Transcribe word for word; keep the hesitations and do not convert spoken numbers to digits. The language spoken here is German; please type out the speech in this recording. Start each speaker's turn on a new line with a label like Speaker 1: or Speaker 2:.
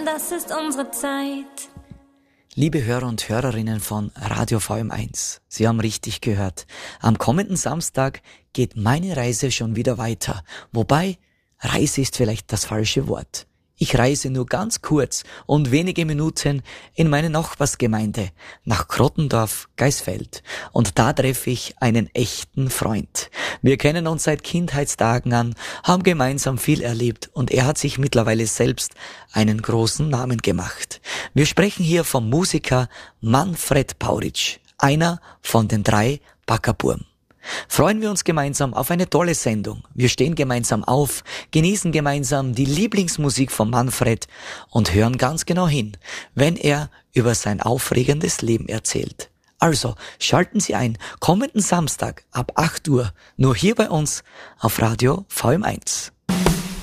Speaker 1: das ist unsere Zeit.
Speaker 2: Liebe Hörer und Hörerinnen von Radio V M eins, Sie haben richtig gehört. Am kommenden Samstag geht meine Reise schon wieder weiter. Wobei, Reise ist vielleicht das falsche Wort. Ich reise nur ganz kurz und wenige Minuten in meine Nachbarsgemeinde nach Krottendorf-Geisfeld. Und da treffe ich einen echten Freund. Wir kennen uns seit Kindheitstagen an, haben gemeinsam viel erlebt und er hat sich mittlerweile selbst einen großen Namen gemacht. Wir sprechen hier vom Musiker Manfred Pauritsch, einer von den drei Backerburm. Freuen wir uns gemeinsam auf eine tolle Sendung. Wir stehen gemeinsam auf, genießen gemeinsam die Lieblingsmusik von Manfred und hören ganz genau hin, wenn er über sein aufregendes Leben erzählt. Also, schalten Sie ein, kommenden Samstag ab acht Uhr, nur hier bei uns auf Radio V M eins.